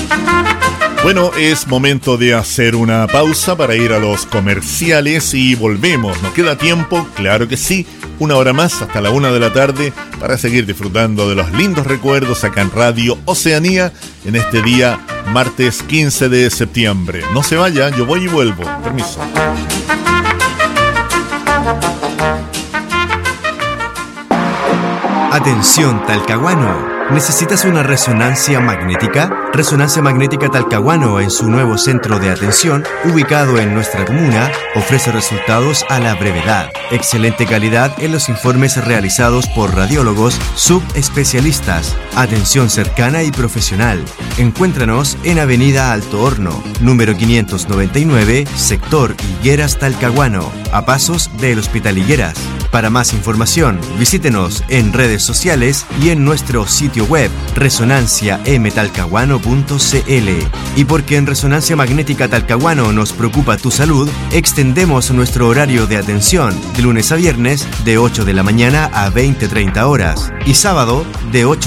Bueno, es momento de hacer una pausa para ir a los comerciales y volvemos. ¿Nos queda tiempo? Claro que sí. 1 hora más hasta la 1 de la tarde para seguir disfrutando de los lindos recuerdos acá en Radio Oceanía en este día martes 15 de septiembre. No se vaya, yo voy y vuelvo. Permiso. Atención, Talcahuano. ¿Necesitas una resonancia magnética? Resonancia Magnética Talcahuano, en su nuevo centro de atención, ubicado en nuestra comuna, ofrece resultados a la brevedad. Excelente calidad en los informes realizados por radiólogos subespecialistas. Atención cercana y profesional. Encuéntranos en Avenida Alto Horno, número 599, sector Higueras Talcahuano, a pasos del Hospital Higueras. Para más información, visítenos en redes sociales y en nuestro sitio web resonanciamtalcahuano.cl. Y porque en Resonancia Magnética Talcahuano nos preocupa tu salud, extendemos nuestro horario de atención de lunes a viernes de 8 de la mañana a 20:30 horas y sábado de 8